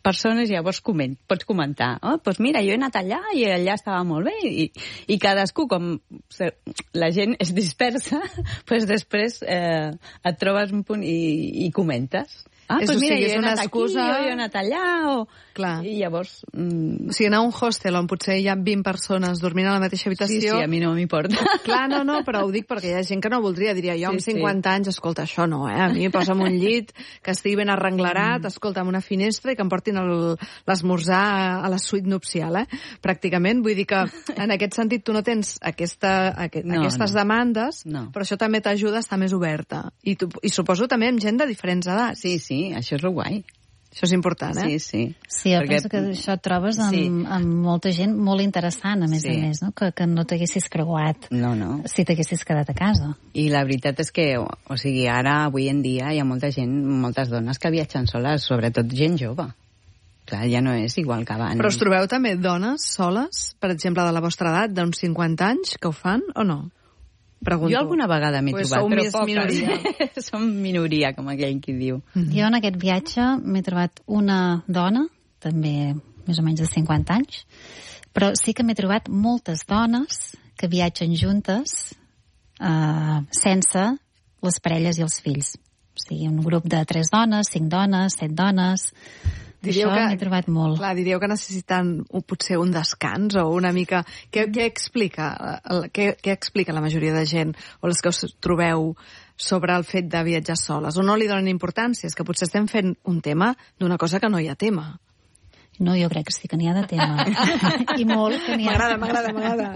persones, llavors pots comentar. Doncs mira, jo he anat allà i allà estava molt bé. I cadascú, com la gent es dispersa, doncs després et trobes un punt i comentes. Doncs mira, jo he anat aquí, jo he anat allà, i llavors... O sigui, anar a un hostel on potser hi ha 20 persones dormint a la mateixa habitació... Sí, a mi no m'importa. Clar, no, però ho dic perquè hi ha gent que no voldria. Diria, jo amb 50 anys, escolta, això no, A mi posa'm un llit que estigui ben arrenglerat, escolta, amb una finestra i que em portin l'esmorzar a la suite nupcial, pràcticament. Vull dir que, en aquest sentit, tu no tens aquestes demandes, però això també t'ajuda a estar més oberta. I suposo també amb gent de diferents edats. Sí, això és el guai. Això és important, Sí, jo penso que això et trobes amb molta gent molt interessant, a més a més, no? Que no t'haguessis creuat si t'haguessis quedat a casa. I la veritat és que, o sigui, ara, avui en dia, hi ha molta gent, moltes dones que viatgen soles, sobretot gent jove. Clar, ja no és igual que abans. Però us trobeu també dones soles, per exemple, de la vostra edat, d'uns 50 anys, que ho fan o no? Pregunto. Jo alguna vegada m'he trobat, però poques. Minoria. Som minoria, com aquell qui diu. Jo en aquest viatge m'he trobat una dona, també més o menys de 50 anys, però sí que m'he trobat moltes dones que viatgen juntes sense les parelles i els fills. O sigui, un grup de 3 dones, 5 dones, 7 dones... Això m'he trobat molt. Clar, diríeu que necessiten potser un descans o una mica... Què explica la majoria de gent o les que us trobeu sobre el fet de viatjar soles? O no li donen importància? És que potser estem fent un tema d'una cosa que no hi ha tema. No, jo crec que sí que n'hi ha de tema. I molt que n'hi ha. M'agrada.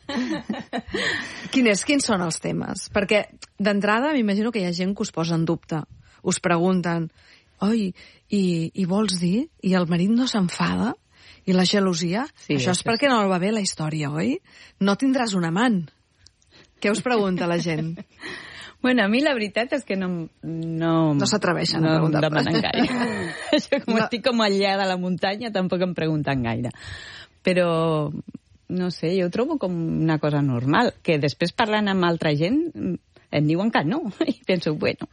Quins són els temes? Perquè d'entrada m'imagino que hi ha gent que us posa en dubte. Us pregunten... Oi, i vols dir? I el marit no s'enfada? I la gelosia? Sí, això és perquè no va bé la història, oi? No tindràs un amant. Què us pregunta la gent? Bueno, a mi la veritat és que no s'atreveixen a preguntar. No em demanen gaire. Això, estic com allà de la muntanya, tampoc em pregunten gaire. Però, no sé, jo ho trobo com una cosa normal, que després parlant amb altra gent em diuen que no. I penso, bueno...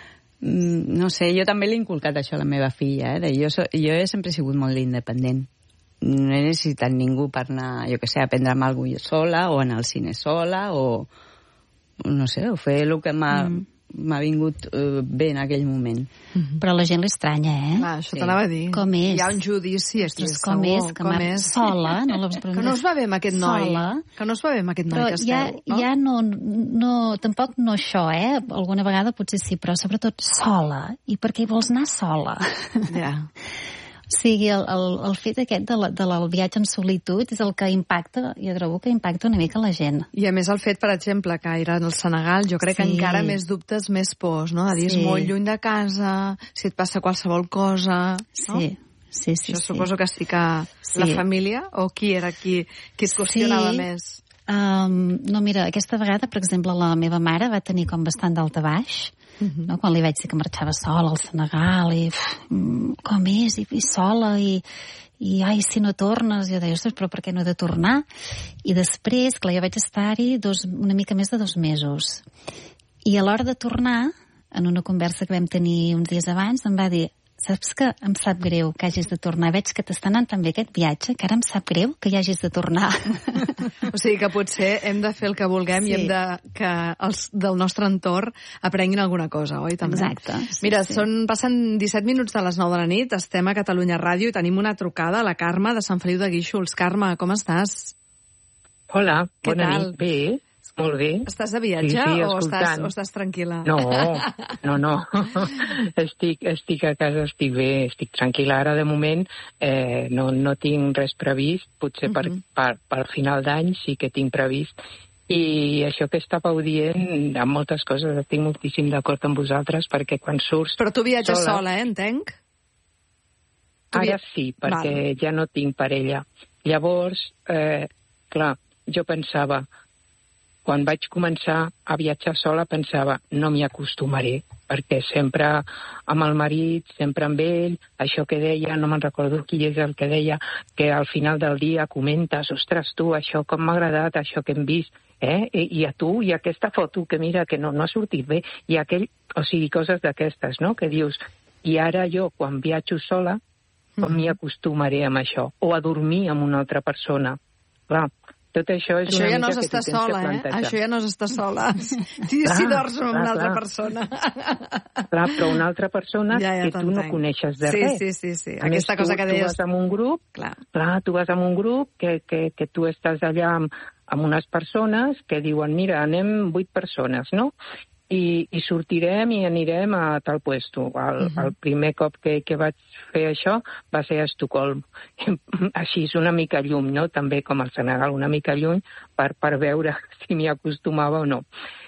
No sé, jo també l'he inculcat això a la meva filla, Jo he sempre sigut molt independent. No he necessitat ningú per anar, jo què sé, a prendre'm alguna cosa sola, o anar al cine sola, o no sé, o fer el que m'ha vingut bé en aquell moment. Però a la gent l'estranya, Això t'anava a dir. Com és? Hi ha un judici, com és? Sola, no? Que no us va bé amb aquest noi. Que no us va bé amb aquest noi que esteu. Però ja no, tampoc no això, Alguna vegada potser sí, però sobretot sola. I per què vols anar sola? Ja. O sigui, el fet aquest del viatge en solitud és el que impacta, jo trobo que impacta una mica la gent. I a més el fet, per exemple, que era al Senegal, jo crec que encara més dubtes, més pors, no? De dir, és molt lluny de casa, si et passa qualsevol cosa... Sí. Això suposo que sí que la família, o qui era qui et qüestionava més? No, mira, aquesta vegada, per exemple, la meva mare va tenir com bastant d'alta baix, no? Quan li vaig dir que marxava sola al Senegal i com és, i sola i ai, si no tornes, jo deia, ostres, però per què no he de tornar? I després, clar, jo vaig estar-hi una mica més de 2 mesos i a l'hora de tornar, en una conversa que vam tenir uns dies abans, em va dir, saps que em sap greu que hagis de tornar, veig que t'està anant tan bé aquest viatge que ara em sap greu que hi hagis de tornar. O sigui que potser hem de fer el que vulguem i hem de que els del nostre entorn aprenguin alguna cosa, oi? També? Exacte. Mira, passen 17 minuts de les 9 de la nit, estem a Catalunya Ràdio i tenim una trucada a la Carme de Sant Feliu de Guíxols. Carme, com estàs? Hola, bona nit. Bé, molt bé. Estàs de viatge o estàs tranquil·la? No. Estic a casa, estic bé, estic tranquil·la. Ara, de moment, no tinc res previst. Potser per final d'any sí que tinc previst. I això que estàveu dient, amb moltes coses, estic moltíssim d'acord amb vosaltres, perquè quan surts... Però tu viatges sola, entenc? Ara sí, perquè ja no tinc parella. Llavors, clar, jo pensava... Quan vaig començar a viatjar sola pensava, no m'hi acostumaré, perquè sempre amb el marit, sempre amb ell, això que deia, no me'n recordo qui és el que deia, que al final del dia comentes, ostres, tu, això com m'ha agradat, això que hem vist, i a tu, i aquesta foto que mira que no ha sortit bé, i aquell, o sigui, coses d'aquestes, no?, que dius, i ara jo, quan viatjo sola, com m'hi acostumaré amb això, o a dormir amb una altra persona. Clar, tot això és una mica que tu tens que plantejar. Això ja no és estar sola, si dors amb una altra persona. Clar, però una altra persona que tu no coneixes de res. Sí. Aquesta cosa que deies... Tu vas amb un grup, tu vas amb un grup que tu estàs allà amb unes persones que diuen, mira, anem 8 persones, no? I sortirem i anirem a tal puesto. El primer cop que vaig fer això va ser a Estocolm. Així és una mica lluny, no? També com al Senegal, una mica lluny per veure si m'hi acostumava o no.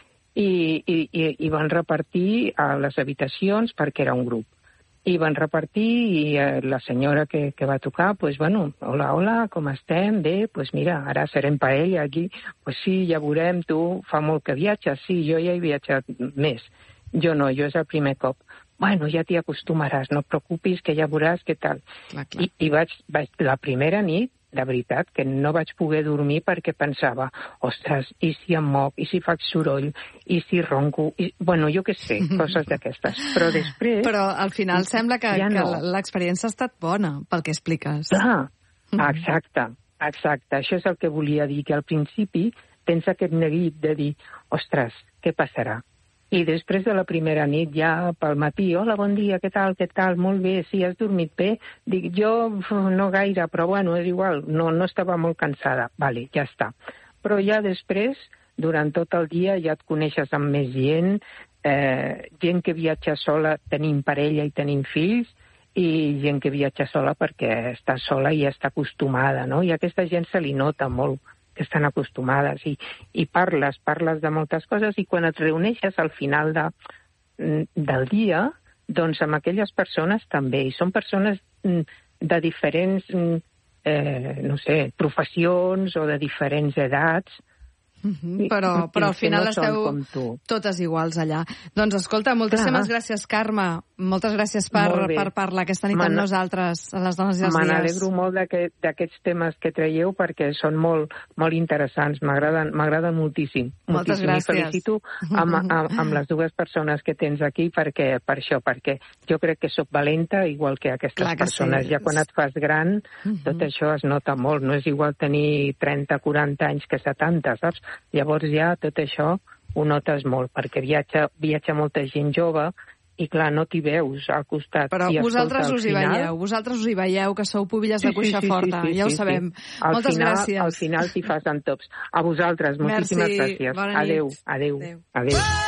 I van repartir a les habitacions perquè era un grup. I van repartir i la senyora que va tocar, pues bueno, hola, com estem? Bé, pues mira, ara serem paella aquí. Pues sí, ja veurem, tu fa molt que viatges. Sí, jo ja he viatjat més. Jo no, jo és el primer cop. Bueno, ja t'hi acostumaràs, no et preocupis, que ja veuràs què tal. Clar. I vaig, la primera nit, de veritat, que no vaig poder dormir perquè pensava, ostres, i si em moc, i si faig soroll, i si ronco, bueno, jo què sé, coses d'aquestes. Però després... Però al final sembla que l'experiència ha estat bona, pel que expliques. Clar, exacte. Això és el que volia dir, que al principi tens aquest neguit de dir, ostres, què passarà? I després de la primera nit, ja pel matí, hola, bon dia, què tal, molt bé, sí, has dormit bé? Dic, jo no gaire, però bueno, és igual, no estava molt cansada. Vale, ja està. Però ja després, durant tot el dia, ja et coneixes amb més gent, gent que viatja sola tenint parella i tenint fills, i gent que viatja sola perquè està sola i està acostumada, no? I a aquesta gent se li nota molt que estan acostumades i parles de moltes coses i quan et reuneixes al final del dia, doncs amb aquelles persones també. I són persones de diferents, professions o de diferents edats. Però al final esteu totes iguals allà. Doncs escolta, moltíssimes gràcies, Carme. Moltes gràcies per parlar aquesta nit amb nosaltres, a les dones i els dies. Me n'alegro molt d'aquests temes que traieu perquè són molt, molt interessants. M'agraden moltíssim. Moltes gràcies. I felicito amb les dues persones que tens aquí per això, perquè jo crec que sóc valenta igual que aquestes persones. Ja quan et fas gran, tot això es nota molt. No és igual tenir 30-40 anys que 70, saps? Llavors ja tot això ho notes molt, perquè viatja molta gent jove i clar, no t'hi veus al costat. Però vosaltres us hi veieu, que sou pubilles de cuixa forta, ja ho sabem. Moltes gràcies. Al final t'hi fas en tops. A vosaltres, moltíssimes gràcies. Bona nit. Adéu.